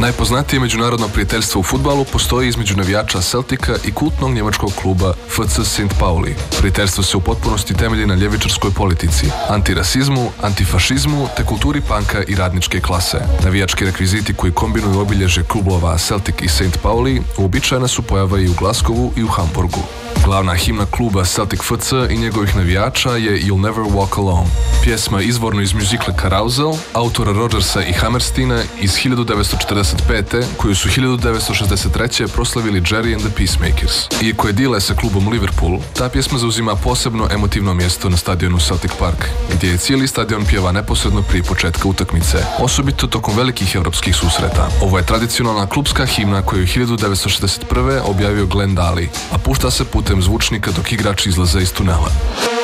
Najpoznatije međunarodno prijateljstvo u fudbalu postoji između navijača Celtica i kultnog njemačkog kluba FC St. Pauli. Prijateljstvo se u potpunosti temelji na ljevičarskoj politici, antirasizmu, antifašizmu te kulturi panka i radničke klase. Navijački rekviziti koji kombinuju obilježje klubova Celtic i St. Pauli uobičajena su pojava i u Glasgowu i u Hamburgu. Glavna himna kluba Celtic FC i njegovih navijača je You'll Never Walk Alone. Pjesma izvorno iz mjuzikla Carousel, autora Rodgersa i Hammersteina iz 1945. koju su 1963. proslavili Gerry and the Peacemakers. Iako je dile sa klubom Liverpool, ta pjesma zauzima posebno emotivno mjesto na stadionu Celtic Park, gdje je cijeli stadion pjeva neposredno prije početka utakmice, osobito tokom velikih europskih susreta. Ovo je tradicionalna klubska himna koju je 1961. objavio Glenn Daly, a pušta se putem zvučnika dok igrači izlaze iz tunela.